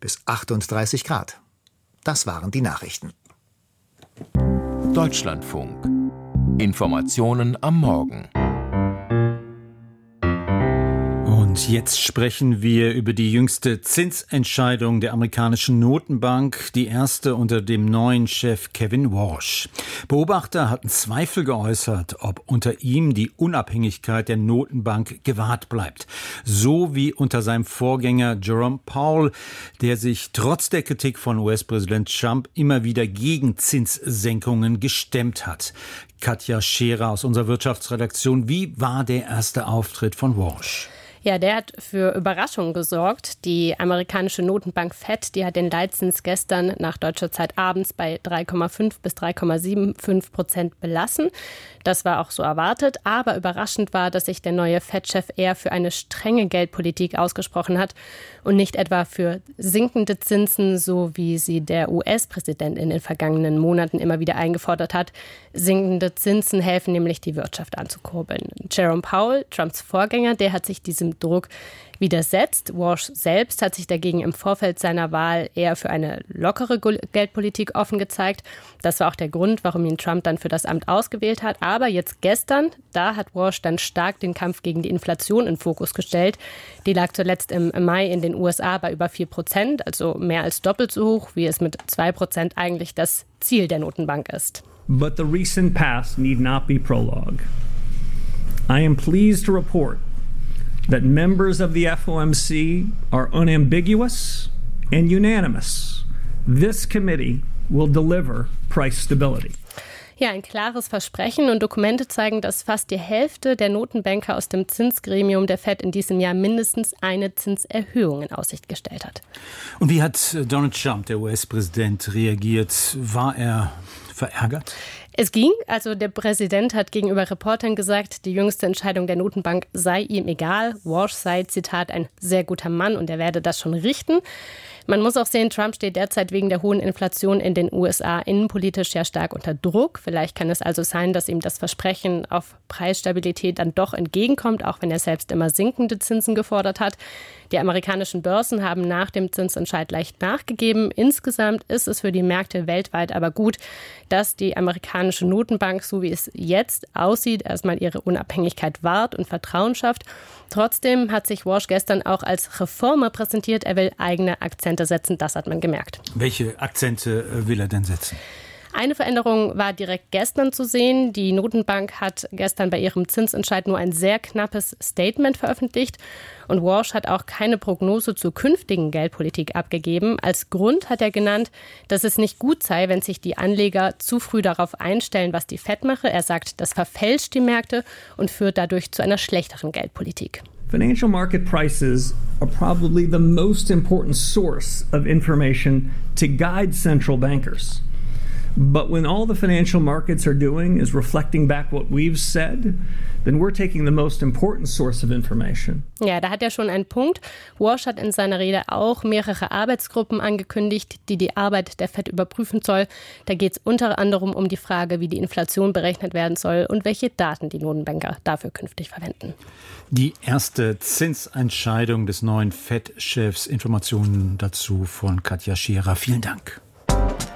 bis 38 Grad. Das waren die Nachrichten. Deutschlandfunk. Informationen am Morgen. Und jetzt sprechen wir über die jüngste Zinsentscheidung der amerikanischen Notenbank, die erste unter dem neuen Chef Kevin Warsh. Beobachter hatten Zweifel geäußert, ob unter ihm die Unabhängigkeit der Notenbank gewahrt bleibt. So wie unter seinem Vorgänger Jerome Powell, der sich trotz der Kritik von US-Präsident Trump immer wieder gegen Zinssenkungen gestemmt hat. Katja Scherer aus unserer Wirtschaftsredaktion, wie war der erste Auftritt von Warsh? Ja, der hat für Überraschungen gesorgt. Die amerikanische Notenbank Fed, die hat den Leitzins gestern nach deutscher Zeit abends bei 3,5 bis 3,75% belassen. Das war auch so erwartet. Aber überraschend war, dass sich der neue Fed-Chef eher für eine strenge Geldpolitik ausgesprochen hat und nicht etwa für sinkende Zinsen, so wie sie der US-Präsident in den vergangenen Monaten immer wieder eingefordert hat. Sinkende Zinsen helfen nämlich, die Wirtschaft anzukurbeln. Jerome Powell, Trumps Vorgänger, der hat sich diesem Druck widersetzt. Warsh selbst hat sich dagegen im Vorfeld seiner Wahl eher für eine lockere Geldpolitik offen gezeigt. Das war auch der Grund, warum ihn Trump dann für das Amt ausgewählt hat. Aber jetzt gestern, da hat Warsh dann stark den Kampf gegen die Inflation in Fokus gestellt. Die lag zuletzt im Mai in den USA bei über 4%, also mehr als doppelt so hoch, wie es mit 2% eigentlich das Ziel der Notenbank ist. But the recent past need not be prologue. I am pleased to report that members of the FOMC are unambiguous and unanimous. This committee will deliver price stability. Ja, ein klares Versprechen, und Dokumente zeigen, dass fast die Hälfte der Notenbanker aus dem Zinsgremium der Fed in diesem Jahr mindestens eine Zinserhöhung in Aussicht gestellt hat. Und wie hat Donald Trump, der US-Präsident, reagiert? War er verärgert? Es ging. Also der Präsident hat gegenüber Reportern gesagt, die jüngste Entscheidung der Notenbank sei ihm egal. Warsh sei, Zitat, ein sehr guter Mann und er werde das schon richten. Man muss auch sehen, Trump steht derzeit wegen der hohen Inflation in den USA innenpolitisch ja stark unter Druck. Vielleicht kann es also sein, dass ihm das Versprechen auf Preisstabilität dann doch entgegenkommt, auch wenn er selbst immer sinkende Zinsen gefordert hat. Die amerikanischen Börsen haben nach dem Zinsentscheid leicht nachgegeben. Insgesamt ist es für die Märkte weltweit aber gut, dass die amerikanische Notenbank, so wie es jetzt aussieht, erstmal ihre Unabhängigkeit wahrt und Vertrauen schafft. Trotzdem hat sich Warsh gestern auch als Reformer präsentiert. Er will eigene Akzente setzen, das hat man gemerkt. Welche Akzente will er denn setzen? Eine Veränderung war direkt gestern zu sehen. Die Notenbank hat gestern bei ihrem Zinsentscheid nur ein sehr knappes Statement veröffentlicht. Und Warsh hat auch keine Prognose zur künftigen Geldpolitik abgegeben. Als Grund hat er genannt, dass es nicht gut sei, wenn sich die Anleger zu früh darauf einstellen, was die Fed mache. Er sagt, das verfälscht die Märkte und führt dadurch zu einer schlechteren Geldpolitik. Financial market prices are probably the most important source of information to guide central bankers. But when all the financial markets are doing is reflecting back what we've said, then we're taking the most important source of information. Ja, da hat er schon einen Punkt. Warsh hat in seiner Rede auch mehrere Arbeitsgruppen angekündigt, die die Arbeit der Fed überprüfen soll. Da geht es unter anderem um die Frage, wie die Inflation berechnet werden soll und welche Daten die Notenbanker dafür künftig verwenden. Die erste Zinsentscheidung des neuen Fed-Chefs. Informationen dazu von Katja Scherer. Vielen Dank.